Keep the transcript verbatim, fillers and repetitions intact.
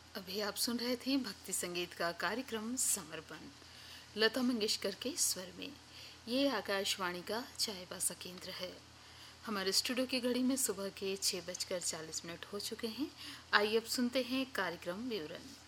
अभी आप सुन रहे थे भक्ति संगीत का कार्यक्रम समर्पण, लता मंगेशकर के स्वर में। ये आकाशवाणी का चायबासा केंद्र है। हमारे स्टूडियो की घड़ी में सुबह के छः बजकर चालीस मिनट हो चुके हैं। आइए अब सुनते हैं कार्यक्रम विवरण।